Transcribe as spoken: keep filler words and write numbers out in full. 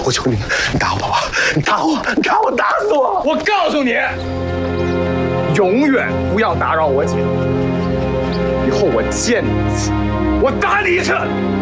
我求你，你打我吧，你打我，你打我，打死我！ 我告诉你，永远不要打扰我姐。以后我见你一次，我打你一次。